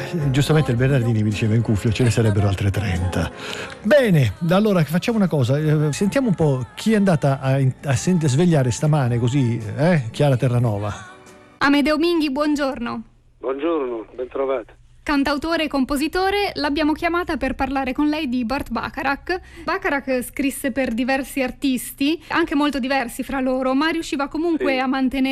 giustamente il Bernardini mi diceva in cuffia ce ne sarebbero altre 30. Bene, allora facciamo una cosa, sentiamo un po' chi è andata a svegliare stamane così, Chiara Terranova. Amedeo Minghi, buongiorno. Buongiorno, ben trovata. Cantautore e compositore, l'abbiamo chiamata per parlare con lei di Burt Bacharach. Bacharach scrisse per diversi artisti, anche molto diversi fra loro, ma riusciva comunque a mantenere